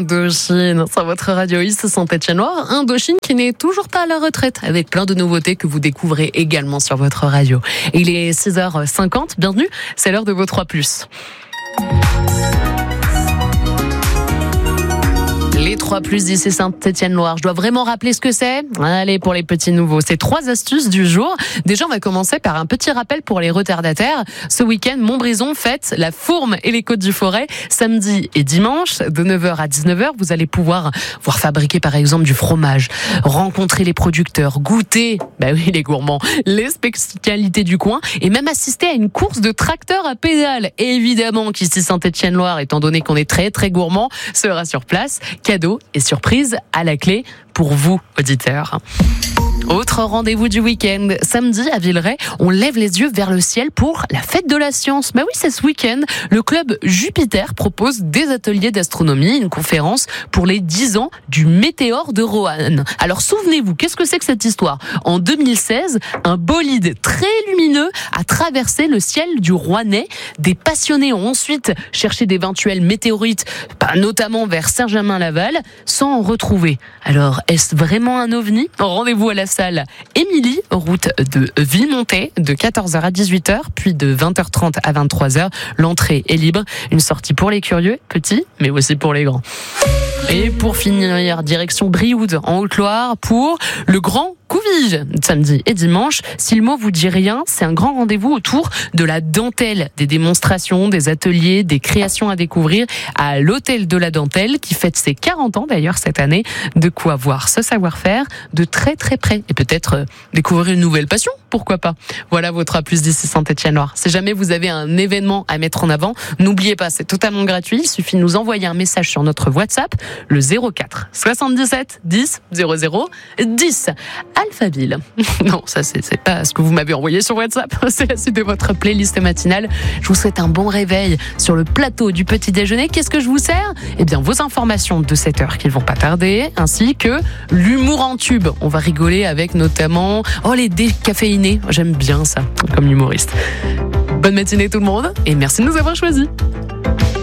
Indochine sur votre radio Is Saint-Étienne-Loire. Indochine qui n'est toujours pas à la retraite, avec plein de nouveautés que vous découvrez également sur votre radio. Et il est 6h50, bienvenue, c'est l'heure de vos 3+. Les 3+ d'ici Saint-Étienne-Loire. Je dois vraiment rappeler ce que c'est. Allez, pour les petits nouveaux, c'est 3 astuces du jour. Déjà, on va commencer par un petit rappel pour les retardataires. Ce week-end, Montbrison fête la Fourme et les Côtes du Forêt. Samedi et dimanche, de 9h à 19h, vous allez pouvoir voir fabriquer par exemple du fromage, rencontrer les producteurs, goûter, les gourmands, les spécialités du coin et même assister à une course de tracteurs à pédales. Et évidemment qu'ici Saint-Étienne-Loire, étant donné qu'on est très très gourmand, sera sur place. Cadeaux et surprises à la clé pour vous, auditeurs. Autre rendez-vous du week-end, samedi à Villeray, on lève les yeux vers le ciel pour la fête de la science. Oui, c'est ce week-end. Le club Jupiter propose des ateliers d'astronomie, une conférence pour les 10 ans du météore de Roanne. Alors souvenez-vous, qu'est-ce que c'est que cette histoire ? En 2016, un bolide très lumineux a traversé le ciel du Rouennais. Des passionnés ont ensuite cherché d'éventuels météorites, notamment vers Saint-Germain-Laval, sans en retrouver. Alors, est-ce vraiment un ovni ? Rendez-vous à la salle Émilie, route de Villemontais, de 14h à 18h, puis de 20h30 à 23h. L'entrée est libre. Une sortie pour les curieux, petits, mais aussi pour les grands. Et pour finir, direction Brioude, en Haute-Loire, pour le Grand Couvige, samedi et dimanche. Si le mot vous dit rien, c'est un grand rendez-vous autour de la dentelle, des démonstrations, des ateliers, des créations à découvrir à l'Hôtel de la Dentelle, qui fête ses 40 ans d'ailleurs cette année. De quoi voir ce savoir-faire de très très près et peut-être découvrir une nouvelle passion, pourquoi pas. Voilà votre A+ d'ici Saint-Étienne-Loire. Si jamais vous avez un événement à mettre en avant, n'oubliez pas, c'est totalement gratuit. Il suffit de nous envoyer un message sur notre WhatsApp, le 04 77 10 00 10. Alphaville. Non, ça c'est pas ce que vous m'avez envoyé sur WhatsApp, c'est la suite de votre playlist matinale. Je vous souhaite un bon réveil sur le plateau du petit déjeuner. Qu'est-ce que je vous sers ? Eh bien, vos informations de 7h qui ne vont pas tarder, ainsi que l'humour en tube. On va rigoler avec notamment les décaféinés. J'aime bien ça comme humoriste. Bonne matinée tout le monde et merci de nous avoir choisis.